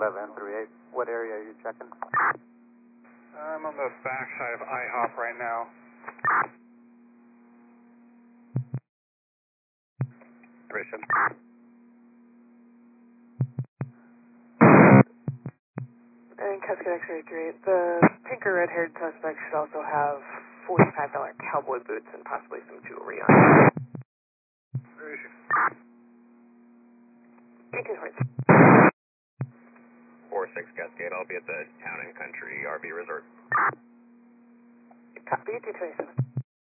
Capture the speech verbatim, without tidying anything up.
eleven three eight. What area are you checking? I'm on the backside of IHOP right now. Christian. And Cascade X-ray three eight. The pink or red-haired suspect should also have forty-five dollar cowboy boots and possibly some jewelry on. Where is she? eighteen Horse. four six Cascade, I'll be at the Town and Country R V Resort. Copy, two twenty-seven.